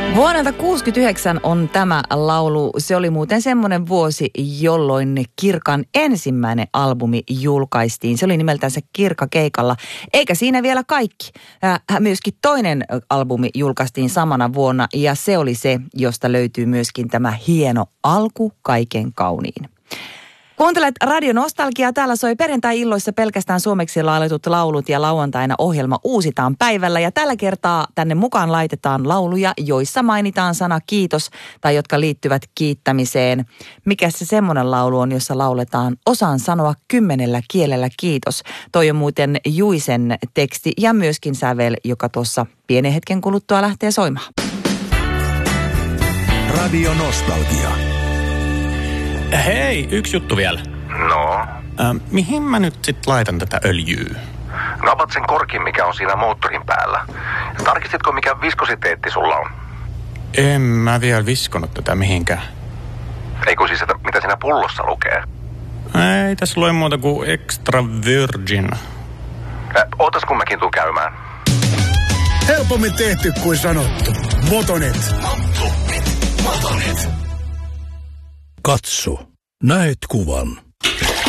Vuonna 1969 on tämä laulu. Se oli muuten semmoinen vuosi, jolloin Kirkan ensimmäinen albumi julkaistiin. Se oli nimeltänsä Kirkka keikalla. Eikä siinä vielä kaikki. Myöskin toinen albumi julkaistiin samana vuonna ja se oli se, josta löytyy myöskin tämä hieno Alku kaiken kauniin. Kuuntelet Radio Nostalgiaa. Täällä soi perjantai-illoissa pelkästään suomeksi lauletut laulut ja lauantaina ohjelma uusitaan päivällä. Ja tällä kertaa tänne mukaan laitetaan lauluja, joissa mainitaan sana kiitos tai jotka liittyvät kiittämiseen. Mikä se semmoinen laulu on, jossa lauletaan osaan sanoa 10 kielellä kiitos. Toi on muuten Juisen teksti ja myöskin sävel, joka tuossa pienen hetken kuluttua lähtee soimaan. Radio Nostalgia. Hei, yksi juttu vielä. No? Mihin mä nyt sit laitan tätä öljyä? No avat sen korkin, mikä on siinä moottorin päällä. Tarkistitko, mikä viskositeetti sulla on? En mä vielä viskonut tätä mihinkään. Eikö siis, että mitä siinä pullossa lukee? Ei tässä lue muuta kuin extra virgin. Ootas kun mäkin tuun käymään. Helpommin tehty kuin sanottu. Motonet. Katso. Näet kuvan.